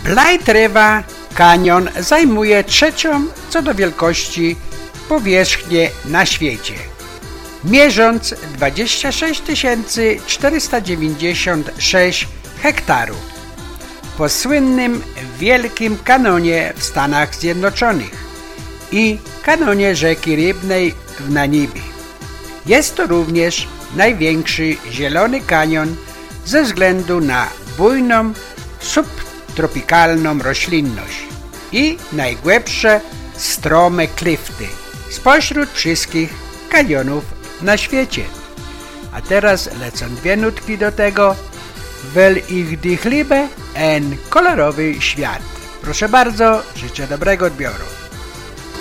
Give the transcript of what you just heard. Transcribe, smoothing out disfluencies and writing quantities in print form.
Blight River Canyon zajmuje trzecią co do wielkości powierzchnię na świecie, mierząc 26 496 hektarów. Po słynnym Wielkim Kanonie w Stanach Zjednoczonych i kanonie rzeki Rybnej w Namibii. Jest to również największy zielony kanion ze względu na bujną, subtropikalną roślinność i najgłębsze, strome klifty spośród wszystkich kanionów na świecie. A teraz lecą dwie nutki do tego: Wel ich dich liebe, en kolorowy świat. Proszę bardzo, życzę dobrego odbioru.